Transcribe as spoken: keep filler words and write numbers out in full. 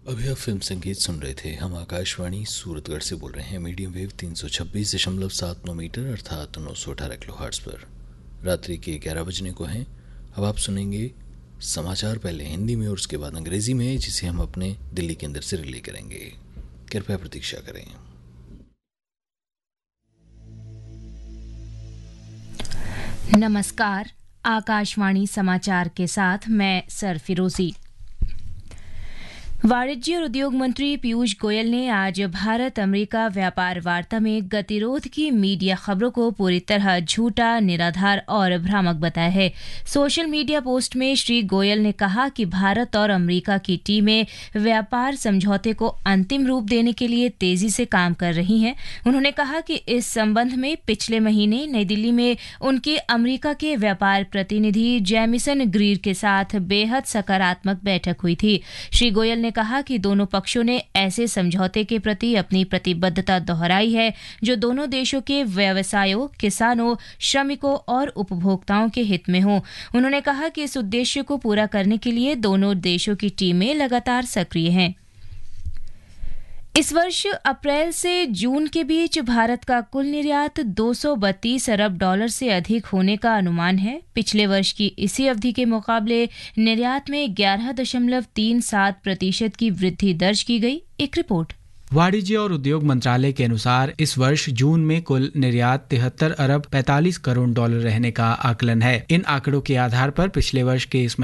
अभी आप फिल्म संगीत सुन रहे थे। हम आकाशवाणी सूरतगढ़ से बोल रहे हैं मीडियम वेव तीन सौ छब्बीस दशमलव सात नौ मीटर अर्थात नौ सौ अठारह किलो हर्ट्स पर। रात्रि के ग्यारह बजने को हैं। अब आप सुनेंगे समाचार, पहले हिंदी में और उसके बाद अंग्रेजी में, जिसे हम अपने दिल्ली के अंदर से रिले करेंगे। कृपया प्रतीक्षा करें। नमस्कार, आकाशवाणी समाचार के साथ मैं सरफिरोजी। वाणिज्य और उद्योग मंत्री पीयूष गोयल ने आज भारत अमेरिका व्यापार वार्ता में गतिरोध की मीडिया खबरों को पूरी तरह झूठा, निराधार और भ्रामक बताया है। सोशल मीडिया पोस्ट में श्री गोयल ने कहा कि भारत और अमेरिका की टीमें व्यापार समझौते को अंतिम रूप देने के लिए तेजी से काम कर रही हैं। उन्होंने कहा कि इस संबंध में पिछले महीने नई दिल्ली में उनके अमेरिका के व्यापार प्रतिनिधि जेमिसन ग्रीर के साथ बेहद सकारात्मक बैठक हुई थी। श्री गोयल ने कहा कि दोनों पक्षों ने ऐसे समझौते के प्रति अपनी प्रतिबद्धता दोहराई है जो दोनों देशों के व्यवसायों, किसानों, श्रमिकों और उपभोक्ताओं के हित में हो। उन्होंने कहा कि इस उद्देश्य को पूरा करने के लिए दोनों देशों की टीमें लगातार सक्रिय हैं। इस वर्ष अप्रैल से जून के बीच भारत का कुल निर्यात दो सौ बत्तीस अरब डॉलर से अधिक होने का अनुमान है। पिछले वर्ष की इसी अवधि के मुकाबले निर्यात में ग्यारह दशमलव तीन सात प्रतिशत की वृद्धि दर्ज की गई। एक रिपोर्ट। वाणिज्य और उद्योग मंत्रालय के अनुसार इस वर्ष जून में कुल निर्यात तिहत्तर अरब पैंतालीस करोड़ डॉलर रहने का आकलन है। इन आंकड़ों के आधार पर पिछले वर्ष के इस